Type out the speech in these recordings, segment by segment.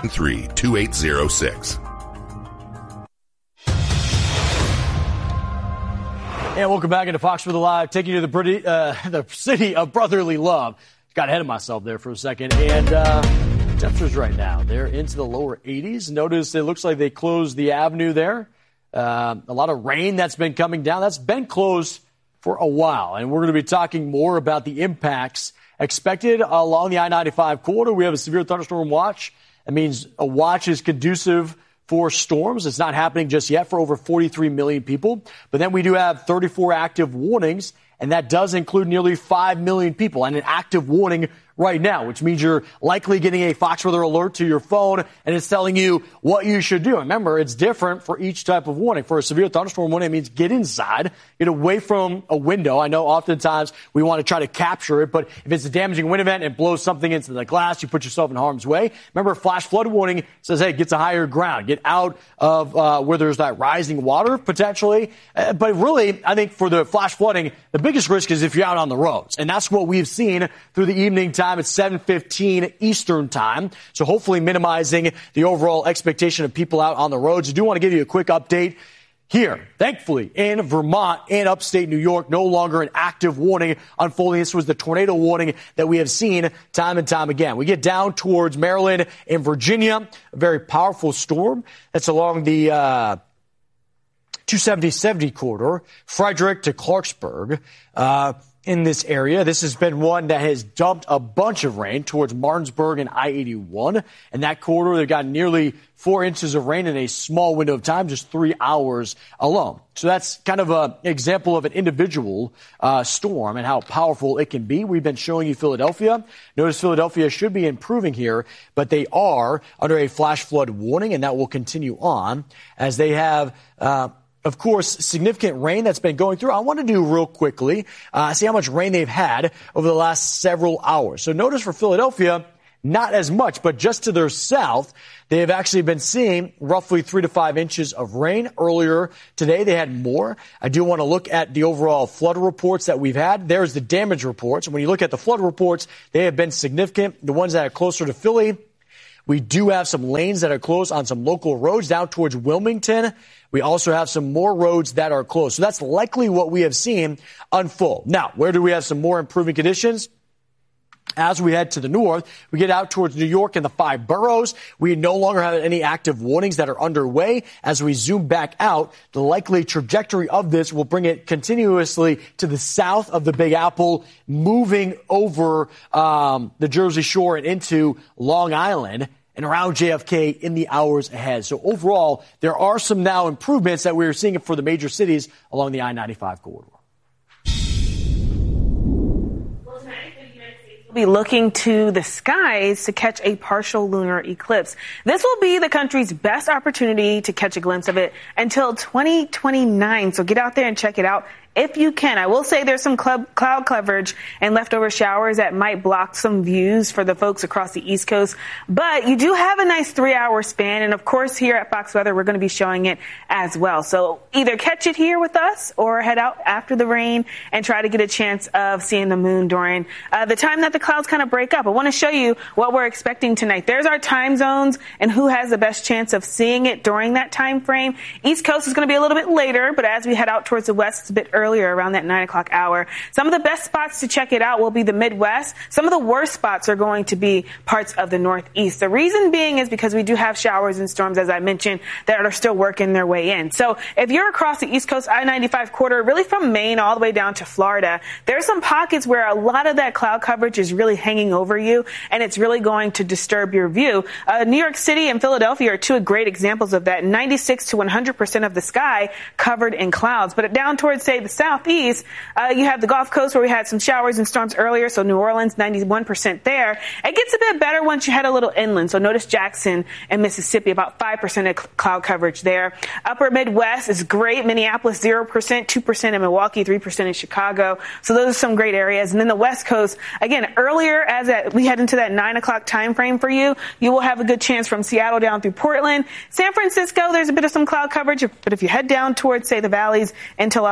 813-2806. And welcome back into Fox Weather Live, taking you to the city of brotherly love. Got ahead of myself there for a second. And temperatures right now, they're into the lower 80s. Notice it looks like they closed the avenue there. A lot of rain that's been coming down. That's been closed for a while. And we're going to be talking more about the impacts expected along the I-95 corridor. We have a severe thunderstorm watch. That means a watch is conducive for storms. It's not happening just yet for over 43 million people. But then we do have 34 active warnings, and that does include nearly 5 million people and an active warning right now, which means you're likely getting a Fox Weather alert to your phone, and it's telling you what you should do. Remember, it's different for each type of warning. For a severe thunderstorm warning, it means get inside, get away from a window. I know oftentimes we want to try to capture it, but if it's a damaging wind event and blows something into the glass, you put yourself in harm's way. Remember, flash flood warning says, hey, get to higher ground. Get out of where there's that rising water, potentially. But really, I think for the flash flooding, the biggest risk is if you're out on the roads. And that's what we've seen through the evening time. It's 7:15 Eastern time. So hopefully minimizing the overall expectation of people out on the roads. I do want to give you a quick update here. Thankfully, in Vermont and upstate New York, no longer an active warning unfolding. This was the tornado warning that we have seen time and time again. We get down towards Maryland and Virginia, a very powerful storm that's along the 270-70 corridor, Frederick to Clarksburg. In this area, this has been one that has dumped a bunch of rain towards Martinsburg and I-81. And that corridor, they've got nearly 4 inches of rain in a small window of time, just 3 hours alone. So that's kind of an example of an individual storm and how powerful it can be. We've been showing you Philadelphia. Notice Philadelphia should be improving here, but they are under a flash flood warning, and that will continue on as they have of course, significant rain that's been going through. I want to do real quickly, see how much rain they've had over the last several hours. So notice for Philadelphia, not as much, but just to their south, they have actually been seeing roughly 3 to 5 inches of rain. Earlier today, they had more. I do want to look at the overall flood reports that we've had. There's the damage reports. And when you look at the flood reports, they have been significant. The ones that are closer to Philly, we do have some lanes that are closed on some local roads down towards Wilmington. We also have some more roads that are closed. So that's likely what we have seen unfold. Now, where do we have some more improving conditions? As we head to the north, we get out towards New York and the 5 boroughs. We no longer have any active warnings that are underway. As we zoom back out, the likely trajectory of this will bring it continuously to the south of the Big Apple, moving over the Jersey Shore and into Long Island and around JFK in the hours ahead. So overall, there are some now improvements that we're seeing for the major cities along the I-95 corridor. Be looking to the skies to catch a partial lunar eclipse. This will be the country's best opportunity to catch a glimpse of it until 2029. So get out there and check it out if you can. I will say there's some cloud coverage and leftover showers that might block some views for the folks across the East Coast. But you do have a nice 3-hour span. And of course, here at Fox Weather, we're going to be showing it as well. So either catch it here with us or head out after the rain and try to get a chance of seeing the moon during the time that the clouds kind of break up. I want to show you what we're expecting tonight. There's our time zones and who has the best chance of seeing it during that time frame. East Coast is going to be a little bit later, but as we head out towards the west, it's a bit earlier, around that 9 o'clock hour. Some of the best spots to check it out will be the Midwest. Some of the worst spots are going to be parts of the Northeast. The reason being is because we do have showers and storms, as I mentioned, that are still working their way in. So if you're across the East Coast I-95 corridor, really from Maine all the way down to Florida, there's some pockets where a lot of that cloud coverage is really hanging over you, and it's really going to disturb your view. New York City and Philadelphia are two great examples of that. 96 to 100% of the sky covered in clouds. But down towards, say, the southeast, you have the Gulf Coast where we had some showers and storms earlier. So New Orleans, 91% there. It gets a bit better once you head a little inland. So notice Jackson and Mississippi, about 5% of cloud coverage there. Upper Midwest is great. Minneapolis, 0%, 2% in Milwaukee, 3% in Chicago. So those are some great areas. And then the West Coast, again, earlier as we head into that 9 o'clock time frame for you, you will have a good chance from Seattle down through Portland. San Francisco, there's a bit of some cloud coverage. But if you head down towards, say, the valleys into Los Angeles,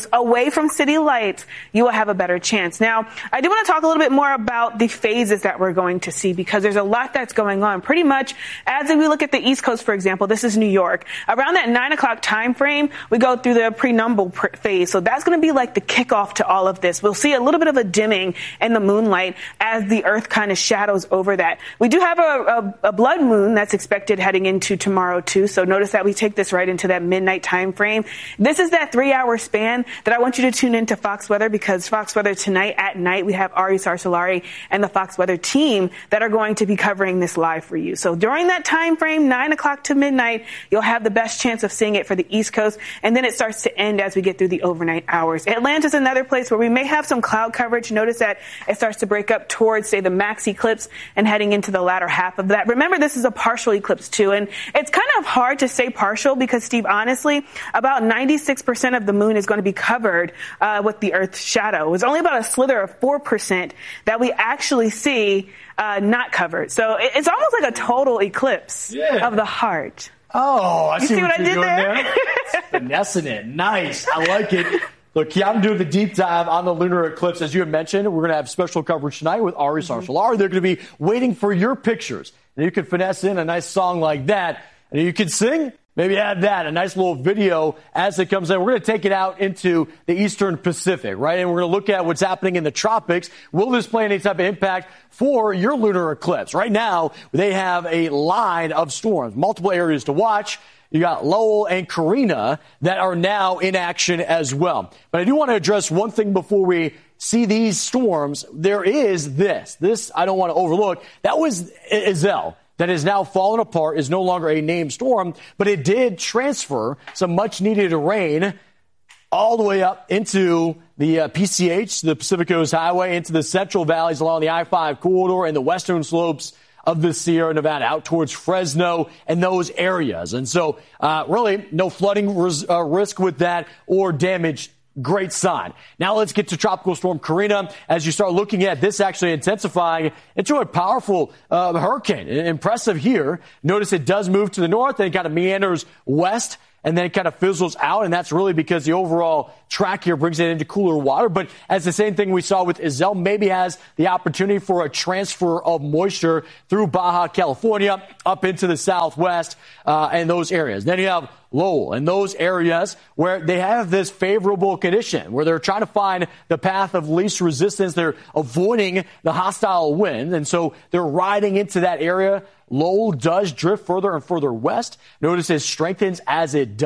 Coast, away from city lights, you will have a better chance. Now, I do want to talk a little bit more about the phases that we're going to see, because there's a lot that's going on. Pretty much, as we look at the East Coast, for example, this is New York. Around that 9 o'clock time frame, we go through the prenumbal phase. So that's going to be like the kickoff to all of this. We'll see a little bit of a dimming in the moonlight as the Earth kind of shadows over that. We do have a blood moon that's expected heading into tomorrow, too. So notice that we take this right into that midnight time frame. This is that 3-hour span that I want you to tune into Fox Weather, because Fox Weather tonight at night, we have Ari Sarsolari and the Fox Weather team that are going to be covering this live for you. So during that time frame, 9 o'clock to midnight, you'll have the best chance of seeing it for the East Coast. And then it starts to end as we get through the overnight hours. Atlanta's another place where we may have some cloud coverage. Notice that it starts to break up towards, say, the max eclipse and heading into the latter half of that. Remember, this is a partial eclipse, too. And it's kind of hard to say partial because, Steve, honestly, about 96% of the moon is going to be covered with the Earth's shadow. It was only about a slither of 4% that we actually see not covered. So it's almost like a total eclipse of the heart. Oh, I see what I did there? Finessing it. Nice. I like it. Look, yeah, I'm doing the deep dive on the lunar eclipse. As you had mentioned, we're going to have special coverage tonight with Ari Sarsolari. They're going to be waiting for your pictures. And you can finesse in a nice song like that. And you can sing. Maybe add that, a nice little video as it comes in. We're going to take it out into the Eastern Pacific, right? And we're going to look at what's happening in the tropics. Will this play any type of impact for your lunar eclipse? Right now, they have a line of storms, multiple areas to watch. You got Lowell and Karina that are now in action as well. But I do want to address one thing before we see these storms. There is this. This I don't want to overlook. That was Iselle. That is now fallen apart, is no longer a named storm, but it did transfer some much-needed rain all the way up into the PCH, the Pacific Coast Highway, into the central valleys along the I-5 corridor and the western slopes of the Sierra Nevada out towards Fresno and those areas. And so really no flooding risk with that or damage. Great sign. Now let's get to Tropical Storm Karina. As you start looking at this actually intensifying into a powerful hurricane. Impressive here. Notice it does move to the north and it kind of meanders west and then it kind of fizzles out. And that's really because the overall track here brings it into cooler water. But as the same thing we saw with Iselle, maybe has the opportunity for a transfer of moisture through Baja California up into the southwest and those areas. Then you have Lowell and those areas where they have this favorable condition, where they're trying to find the path of least resistance. They're avoiding the hostile wind. And so they're riding into that area. Lowell does drift further and further west. Notice it strengthens as it does.